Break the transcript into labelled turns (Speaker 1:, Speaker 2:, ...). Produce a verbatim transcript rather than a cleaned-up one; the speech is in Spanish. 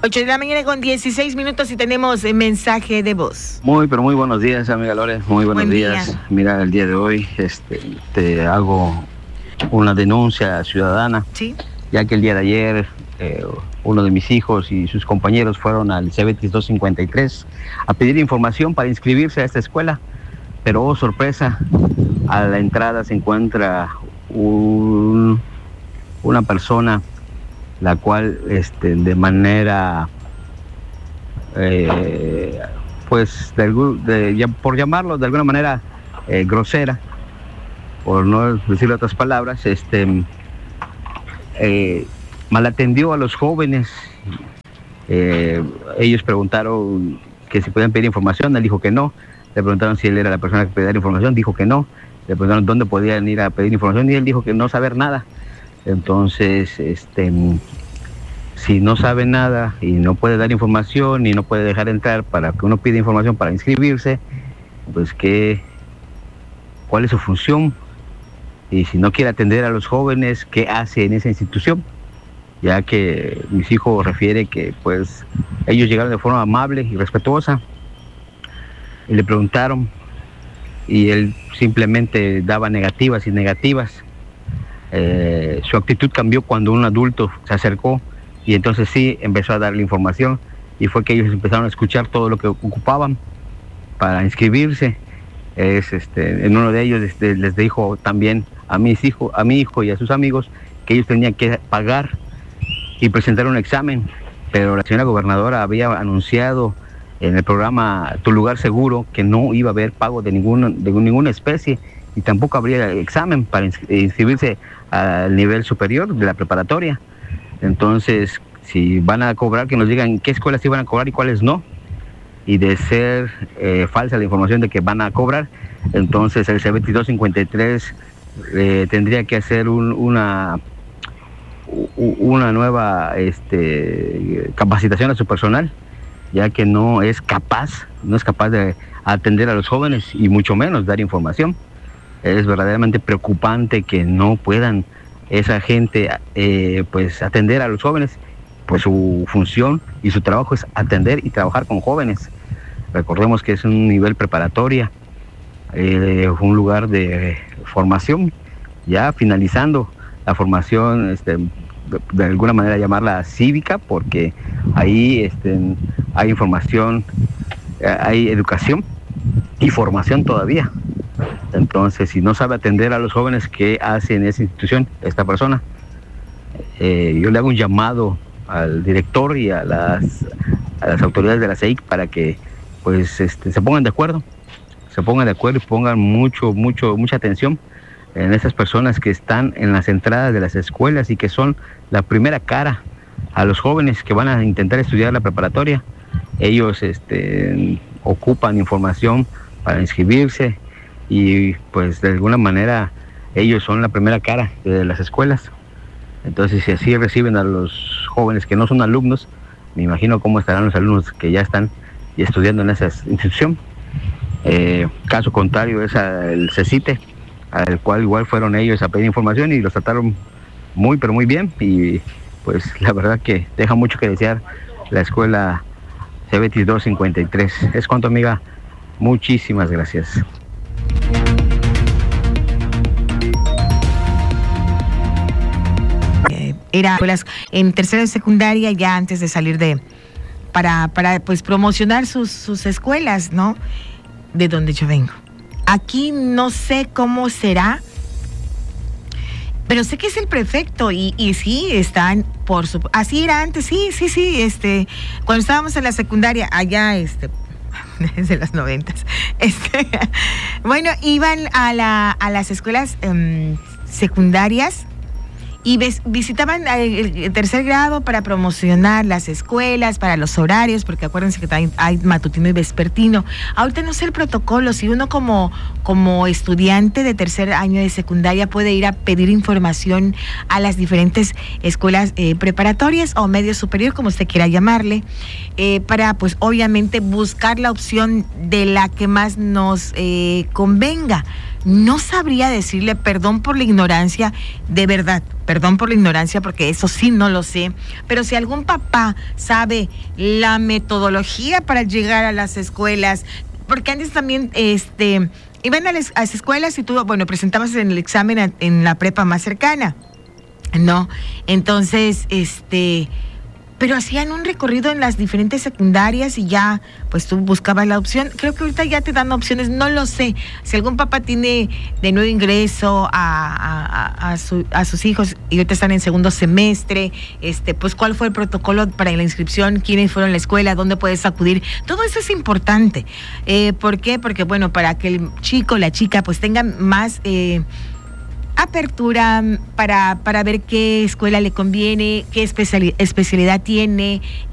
Speaker 1: ocho de la mañana con dieciséis minutos y tenemos el mensaje de voz.
Speaker 2: Muy, pero muy buenos días, amiga Lore. Muy buenos Buen días. Día. Mira, el día de hoy este, te hago una denuncia ciudadana.
Speaker 1: Sí.
Speaker 2: Ya que el día de ayer eh, uno de mis hijos y sus compañeros fueron al C B T doscientos cincuenta y tres a pedir información para inscribirse a esta escuela. Pero, oh, sorpresa, a la entrada se encuentra un, una persona la cual este, de manera, eh, pues, de, de, por llamarlo de alguna manera eh, grosera, por no decir otras palabras, este, eh, malatendió a los jóvenes. Eh, ellos preguntaron que si podían pedir información, él dijo que no. Le preguntaron si él era la persona que pedía información, dijo que no. Le preguntaron dónde podían ir a pedir información y él dijo que no saber nada. Entonces, este, si no sabe nada y no puede dar información y no puede dejar entrar para que uno pida información para inscribirse, pues ¿qué, cuál es su función? Y si no quiere atender a los jóvenes, ¿qué hace en esa institución? Ya que mis hijos refiere que pues ellos llegaron de forma amable y respetuosa y le preguntaron y él simplemente daba negativas y negativas. Eh, su actitud cambió cuando un adulto se acercó y entonces sí empezó a darle información y fue que ellos empezaron a escuchar todo lo que ocupaban para inscribirse. Es, este, en uno de ellos este, les dijo también a mis hijos, a mi hijo y a sus amigos que ellos tenían que pagar y presentar un examen, pero la señora gobernadora había anunciado en el programa Tu Lugar Seguro que no iba a haber pago de ninguna, de ninguna especie y tampoco habría examen para inscribirse al nivel superior de la preparatoria. Entonces, si van a cobrar, que nos digan qué escuelas iban a cobrar y cuáles no. Y de ser eh, falsa la información de que van a cobrar, entonces el C B T doscientos cincuenta y tres eh, tendría que hacer un, una, una nueva este, capacitación a su personal, ya que no es capaz, no es capaz de atender a los jóvenes y mucho menos dar información. Es verdaderamente preocupante que no puedan esa gente eh, pues atender a los jóvenes, pues su función y su trabajo es atender y trabajar con jóvenes. Recordemos que es un nivel preparatoria, eh, un lugar de formación, ya finalizando la formación, este, de, de alguna manera llamarla cívica, porque ahí este, hay información, hay educación y formación todavía. Entonces, si no sabe atender a los jóvenes, ¿qué hace en esa institución esta persona? Eh, yo le hago un llamado al director y a las, a las autoridades de la C E I C para que pues este, se pongan de acuerdo, se pongan de acuerdo y pongan mucho, mucho, mucha atención en esas personas que están en las entradas de las escuelas y que son la primera cara a los jóvenes que van a intentar estudiar la preparatoria. Ellos este, ocupan información para inscribirse y pues de alguna manera ellos son la primera cara de las escuelas. Entonces, si así reciben a los jóvenes que no son alumnos, me imagino cómo estarán los alumnos que ya están estudiando en esa institución. Eh, caso contrario es el CECITE, al cual igual fueron ellos a pedir información y los trataron muy pero muy bien, y pues la verdad que deja mucho que desear la escuela C B T doscientos cincuenta y tres. Es cuanto, amiga, muchísimas gracias.
Speaker 1: Era escuelas en tercera y secundaria ya antes de salir de para para pues promocionar sus sus escuelas, ¿no? De donde yo vengo. Aquí no sé cómo será, pero sé que es el prefecto y, y sí están por su así era antes, sí, sí, sí, este cuando estábamos en la secundaria allá este desde los noventas. Este bueno, iban a la a las escuelas um, secundarias y ves, visitaban el, el tercer grado para promocionar las escuelas, para los horarios, porque acuérdense que hay, hay matutino y vespertino. Ahorita no sé el protocolo, si uno como, como estudiante de tercer año de secundaria puede ir a pedir información a las diferentes escuelas eh, preparatorias o medio superior, como usted quiera llamarle, eh, para pues obviamente buscar la opción de la que más nos eh, convenga, no sabría decirle, perdón por la ignorancia, de verdad, perdón por la ignorancia, porque eso sí no lo sé, pero si algún papá sabe la metodología para llegar a las escuelas, porque antes también, este, iban a las, a las escuelas y tú, bueno, presentabas en el examen a, en la prepa más cercana, ¿no? Entonces, este... pero hacían un recorrido en las diferentes secundarias y ya, pues tú buscabas la opción. Creo que ahorita ya te dan opciones, no lo sé. Si algún papá tiene de nuevo ingreso a, a, a, su, a sus hijos y ahorita están en segundo semestre, este, pues cuál fue el protocolo para la inscripción, quiénes fueron a la escuela, dónde puedes acudir. Todo eso es importante. Eh, ¿Por qué? Porque, bueno, para que el chico, la chica, pues tengan más... Eh, apertura para, para ver qué escuela le conviene, qué especiali- especialidad tiene,